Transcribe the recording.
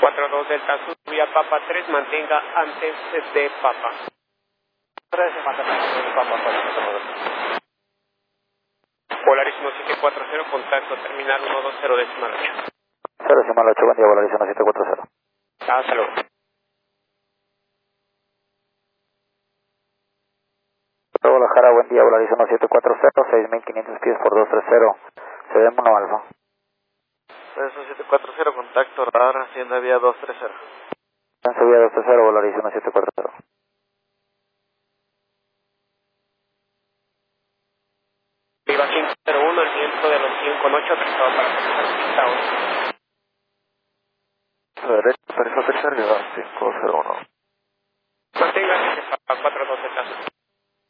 42 Delta Sur, vía Papa 3, mantenga antes de Papa. 13, mantenga antes de Papa 4. Volaris 1740, contacto terminal 120 decimal 8. 0 decimal 8, buen día, Volaris 1740. Hasta luego. Guadalajara, buen día, Volaris 1740, 6500 pies por 230, CD 1 Alfa. 1740, contacto radar, Hacienda vía 230. Hacienda vía 230, Volaris 1740. Viva 501, el viento de los 100 con 8, trazado para pista 1. Derecha.